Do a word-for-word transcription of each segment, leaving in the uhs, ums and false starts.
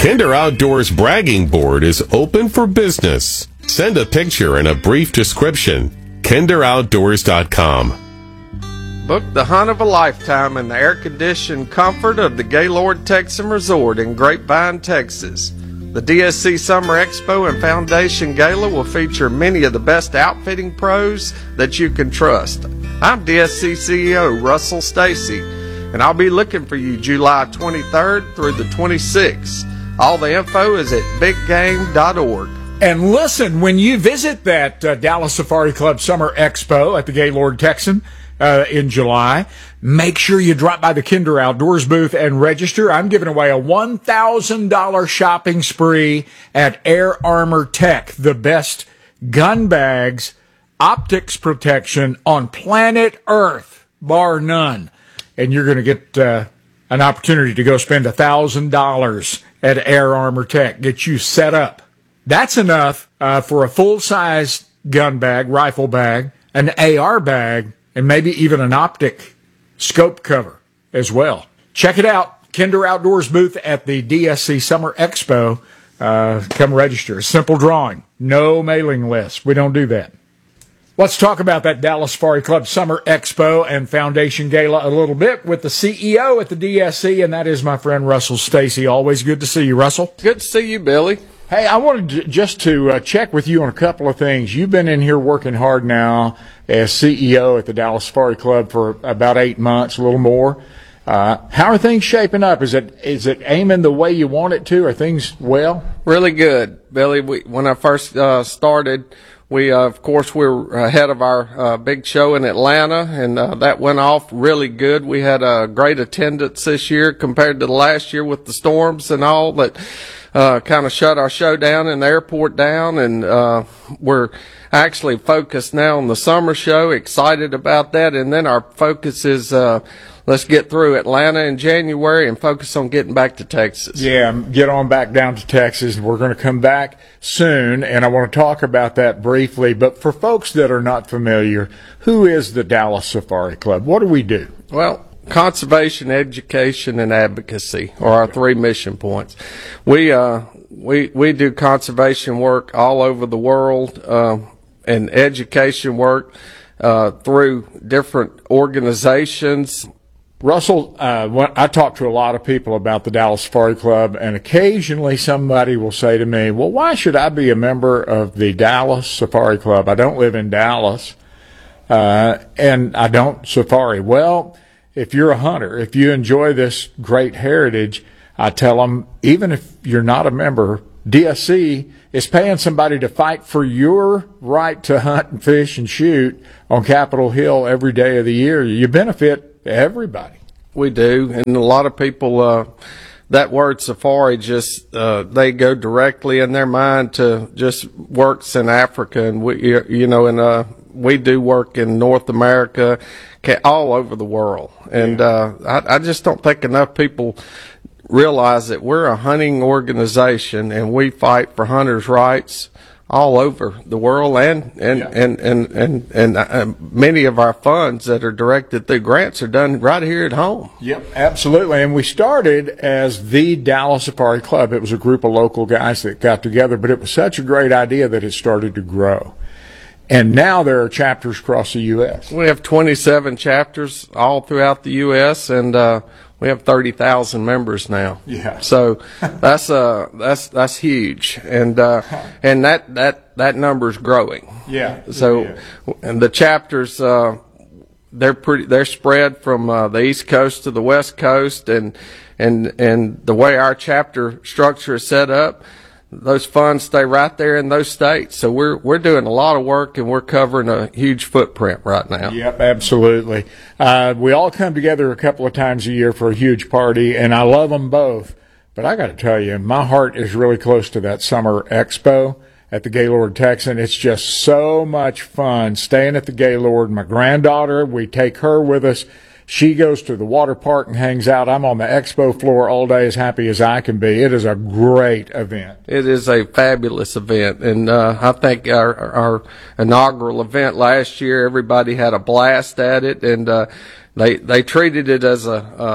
Kinder Outdoors bragging board is open for business. Send a picture and a brief description. kinder outdoors dot com. Book the hunt of a lifetime in the air-conditioned comfort of the Gaylord Texan Resort in Grapevine, Texas. The D S C Summer Expo and Foundation Gala will feature many of the best outfitting pros that you can trust. I'm D S C C E O Russell Stacy, and I'll be looking for you July twenty-third through the twenty-sixth. All the info is at big game dot org. And listen, when you visit that uh, Dallas Safari Club Summer Expo at the Gaylord Texan uh, in July, make sure you drop by the Kinder Outdoors booth and register. I'm giving away a one thousand dollars shopping spree at Air Armor Tech, the best gun bags, optics protection on planet Earth, bar none. And you're going to get uh, an opportunity to go spend one thousand dollars at Air Armor Tech, get you set up. That's enough uh, for a full-size gun bag, rifle bag, an A R bag, and maybe even an optic scope cover as well. Check it out. Kinder Outdoors booth at the D S C Summer Expo. Uh, come register. Simple drawing. No mailing list. We don't do that. Let's talk about that Dallas Safari Club Summer Expo and Foundation Gala a little bit with the C E O at the D S C, and that is my friend Russell Stacy. Always good to see you, Russell. Good to see you, Billy. Hey, I wanted to, just to uh, check with you on a couple of things. You've been in here working hard now as C E O at the Dallas Safari Club for about eight months, a little more. Uh, how are things shaping up? Is it is it aiming the way you want it to? Are things well? Really good, Billy. We, when I first uh, started, we uh, of course we were ahead of our uh, big show in Atlanta, and uh, that went off really good. We had a great attendance this year compared to the last year with the storms and all that. Uh, kind of shut our show down and the airport down, and uh, we're actually focused now on the summer show, excited about that, and then our focus is uh, let's get through Atlanta in January and focus on getting back to Texas. Yeah, get on back down to Texas. We're going to come back soon, and I want to talk about that briefly, but for folks that are not familiar, who is the Dallas Safari Club? What do we do? Well, conservation, education, and advocacy are our three mission points. We uh we we do conservation work all over the world, uh, and education work uh, through different organizations. Russell, uh, when I talk to a lot of people about the Dallas Safari Club, and occasionally somebody will say to me, well, why should I be a member of the Dallas Safari Club? I don't live in Dallas, uh, and I don't safari. Well, if you're a hunter, if you enjoy this great heritage, I tell them, even if you're not a member, D S C is paying somebody to fight for your right to hunt and fish and shoot on Capitol Hill every day of the year. You benefit everybody. We do, and a lot of people, uh, that word safari just, uh, they go directly in their mind to just works in Africa, and we, you know, and, uh, we do work in North America, all over the world. And, uh, I, I just don't think enough people realize that we're a hunting organization and we fight for hunters' rights all over the world, and and yeah. and and and, and uh, many of our funds that are directed through grants are done right here at home. Yep, absolutely. And we started as the Dallas Safari Club. It was a group of local guys that got together, but it was such a great idea that it started to grow. And now there are chapters across the U S. We have twenty-seven chapters all throughout the U S, and uh, we have thirty thousand members now. Yeah. So that's uh that's that's huge, and uh, and that that that number's growing. Yeah. So yeah. and the chapters uh, they're pretty they're spread from uh, the East Coast to the West Coast, and and and the way our chapter structure is set up, those funds stay right there in those states. So we're we're doing a lot of work, and we're covering a huge footprint right now. Yep, absolutely. Uh, we all come together a couple of times a year for a huge party, and I love them both. But I got to tell you, my heart is really close to that summer expo at the Gaylord Texan. It's just so much fun staying at the Gaylord. My granddaughter, we take her with us. She goes to the water park and hangs out. I'm on the expo floor all day, as happy as I can be. It is a great event. It is a fabulous event, and uh, I think our, our inaugural event last year, everybody had a blast at it, and uh, they they treated it as a uh,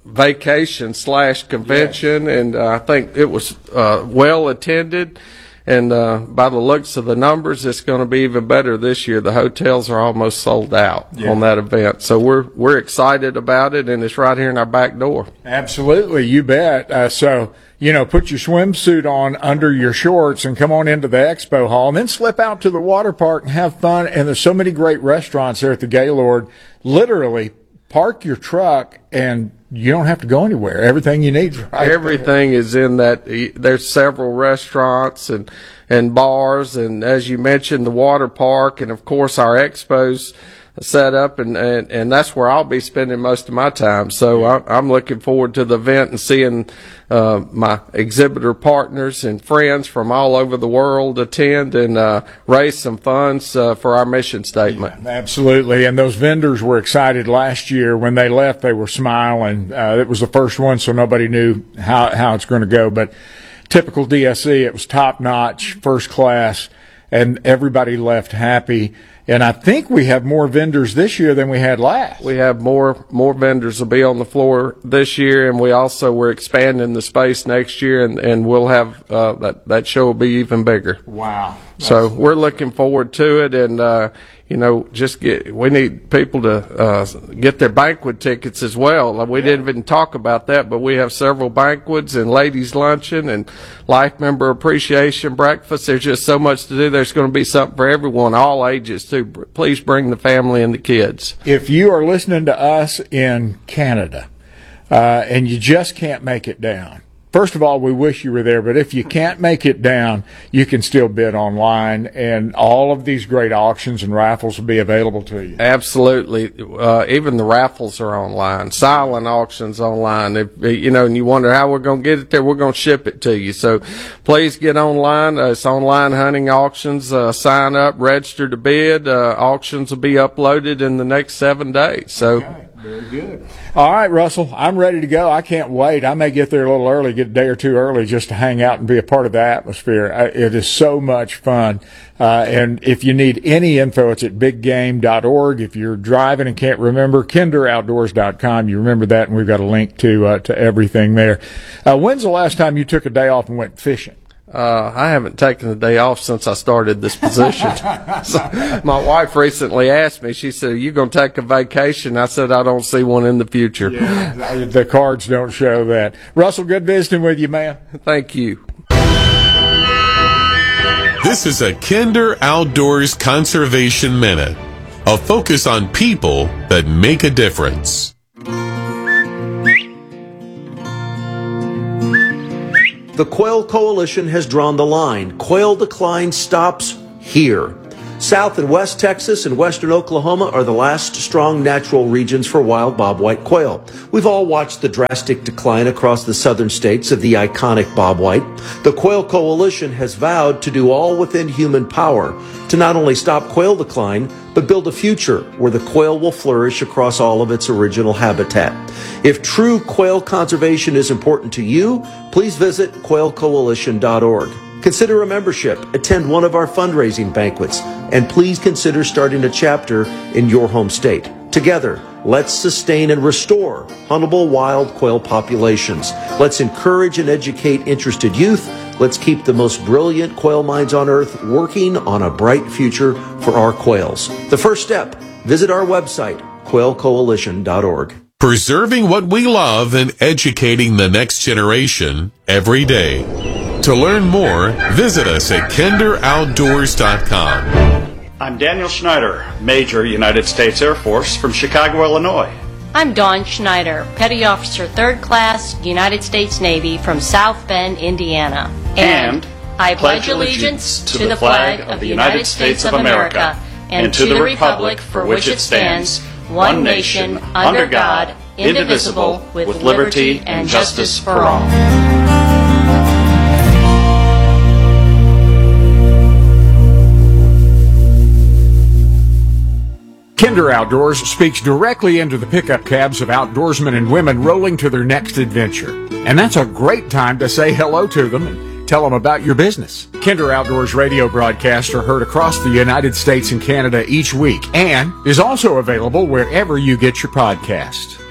vacation slash convention, and uh, I think it was uh, well attended. And uh, by the looks of the numbers, it's going to be even better this year. The hotels are almost sold out yeah. on that event, so we're we're excited about it, and it's right here in our back door. Absolutely, you bet. Uh, so you know, put your swimsuit on under your shorts and come on into the expo hall, and then slip out to the water park and have fun. And there's so many great restaurants there at the Gaylord. Literally, park your truck and you don't have to go anywhere. Everything you need. Right Everything there. is in that. There's several restaurants and, and bars, and as you mentioned, the water park, and of course our expos set up, and, and, and that's where I'll be spending most of my time. So I, I'm looking forward to the event and seeing uh, my exhibitor partners and friends from all over the world attend and uh, raise some funds uh, for our mission statement. Yeah, absolutely. And those vendors were excited last year. When they left, they were smiling. Uh, it was the first one, so nobody knew how, how it's going to go. But typical D S E, it was top-notch, first class, and everybody left happy. And I think we have more vendors this year than we had last. We have more more vendors will be on the floor this year, and we also we're expanding the space next year, and, and we'll have uh, that that show will be even bigger. Wow! So we're looking forward to it, and uh, you know, just get we need people to uh, get their banquet tickets as well. We didn't even talk about that, but we have several banquets and ladies' luncheon and life member appreciation breakfast. There's just so much to do. There's going to be something for everyone, all ages too. Please bring the family and the kids. If you are listening to us in Canada uh, and you just can't make it down, first of all, we wish you were there, but if you can't make it down, you can still bid online, and all of these great auctions and raffles will be available to you. Absolutely. Uh, even the raffles are online, silent auctions online. If, you know, and you wonder how we're going to get it there, we're going to ship it to you. So please get online. Uh, it's online hunting auctions. Uh, sign up, register to bid. Uh, auctions will be uploaded in the next seven days. So. Okay. Very good. All right, Russell, I'm ready to go. I can't wait. I may get there a little early, get a day or two early just to hang out and be a part of the atmosphere. It is so much fun. Uh, and if you need any info, it's at big game dot org. If you're driving and can't remember, kinder outdoors dot com. You remember that, and we've got a link to uh, to everything there. Uh, when's the last time you took a day off and went fishing? Uh, I haven't taken a day off since I started this position. So my wife recently asked me, she said, are you going to take a vacation? I said, I don't see one in the future. Yeah, the cards don't show that. Russell, good visiting with you, man. Thank you. This is a Kinder Outdoors Conservation Minute, a focus on people that make a difference. The Quail Coalition has drawn the line. Quail decline stops here. South and West Texas and western Oklahoma are the last strong natural regions for wild bobwhite quail. We've all watched the drastic decline across the southern states of the iconic bobwhite. The Quail Coalition has vowed to do all within human power to not only stop quail decline, but build a future where the quail will flourish across all of its original habitat. If true quail conservation is important to you, please visit quail coalition dot org. Consider a membership, attend one of our fundraising banquets, and please consider starting a chapter in your home state. Together, let's sustain and restore huntable wild quail populations. Let's encourage and educate interested youth. Let's keep the most brilliant quail minds on earth working on a bright future for our quails. The first step, visit our website, quail coalition dot org. Preserving what we love and educating the next generation every day. To learn more, visit us at kinder outdoors dot com. I'm Daniel Schneider, Major United States Air Force from Chicago, Illinois. I'm Dawn Schneider, Petty Officer third Class, United States Navy from South Bend, Indiana. And, and I pledge allegiance to, to the flag of the United States of America and to the republic for which it stands, one nation, under God, indivisible, with liberty and justice for all. Kinder Outdoors speaks directly into the pickup cabs of outdoorsmen and women rolling to their next adventure. And that's a great time to say hello to them and tell them about your business. Kinder Outdoors radio broadcasts are heard across the United States and Canada each week and is also available wherever you get your podcasts.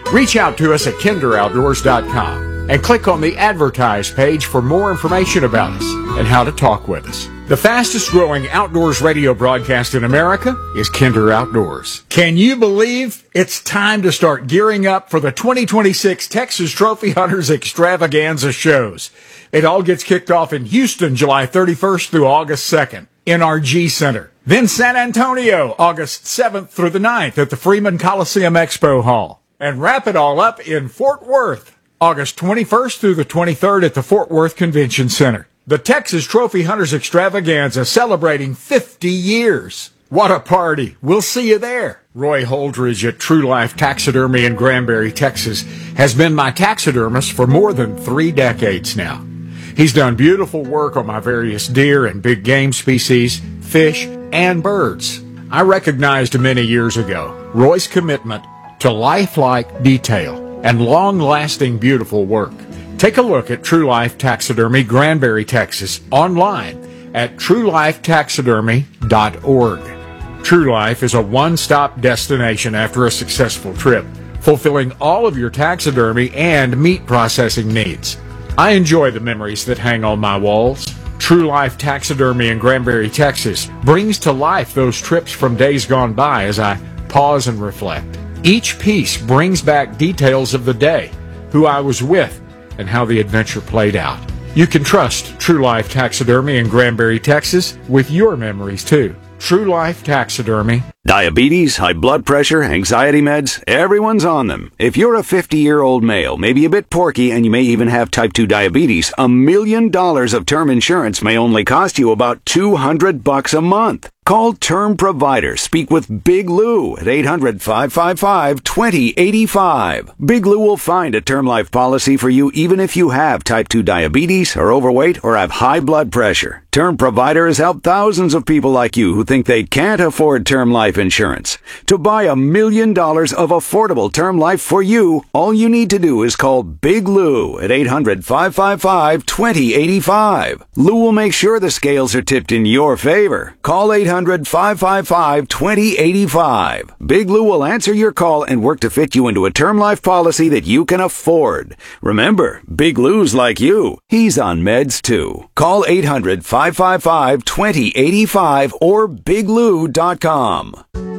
Reach out to us at kinder outdoors dot com and click on the Advertise page for more information about us and how to talk with us. The fastest growing outdoors radio broadcast in America is Kinder Outdoors. Can you believe it's time to start gearing up for the twenty twenty-six Texas Trophy Hunters Extravaganza shows? It all gets kicked off in Houston, July thirty-first through August second, N R G Center. Then San Antonio, August seventh through the ninth at the Freeman Coliseum Expo Hall. And wrap it all up in Fort Worth, August twenty-first through the twenty-third at the Fort Worth Convention Center. The Texas Trophy Hunters Extravaganza celebrating fifty years. What a party. We'll see you there. Roy Holdridge at True Life Taxidermy in Granbury, Texas, has been my taxidermist for more than three decades now. He's done beautiful work on my various deer and big game species, fish, and birds. I recognized many years ago Roy's commitment to lifelike detail and long-lasting beautiful work. Take a look at True Life Taxidermy, Granbury, Texas, online at true life taxidermy dot org. True Life is a one-stop destination after a successful trip, fulfilling all of your taxidermy and meat processing needs. I enjoy the memories that hang on my walls. True Life Taxidermy in Granbury, Texas, brings to life those trips from days gone by as I pause and reflect. Each piece brings back details of the day, who I was with, and how the adventure played out. You can trust True Life Taxidermy in Granbury, Texas, with your memories, too. True Life Taxidermy. Diabetes, high blood pressure, anxiety meds, everyone's on them. If you're a fifty-year-old male, maybe a bit porky, and you may even have type two diabetes, a million dollars of term insurance may only cost you about two hundred bucks a month. Call Term Provider. Speak with Big Lou at eight hundred, five five five, two zero eight five. Big Lou will find a term life policy for you even if you have type two diabetes, are overweight, or have high blood pressure. Term Provider has helped thousands of people like you who think they can't afford term life insurance. To buy a million dollars of affordable term life for you, all you need to do is call Big Lou at eight hundred, five five five, two zero eight five. Lou will make sure the scales are tipped in your favor. Call eight hundred, five five five, two zero eight five. Big Lou will answer your call and work to fit you into a term life policy that you can afford. Remember, Big Lou's like you. He's on meds too. Call eight hundred, five five five, two zero eight five or big lou dot com.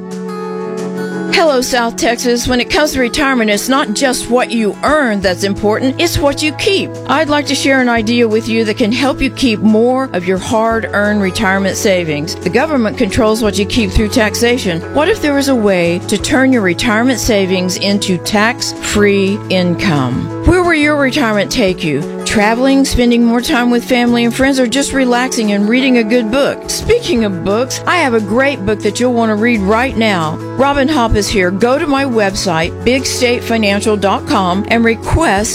Hello, South Texas. When it comes to retirement, it's not just what you earn that's important, it's what you keep. I'd like to share an idea with you that can help you keep more of your hard-earned retirement savings. The government controls what you keep through taxation. What if there was a way to turn your retirement savings into tax-free income? Where will your retirement take you? Traveling, spending more time with family and friends, or just relaxing and reading a good book? Speaking of books, I have a great book that you'll want to read right now. Robin Hopp is here. Go to my website, big state financial dot com, and request